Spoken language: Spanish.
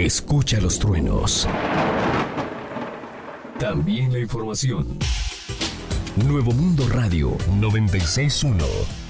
Escucha los truenos. También la información. Nuevo Mundo Radio 96.1.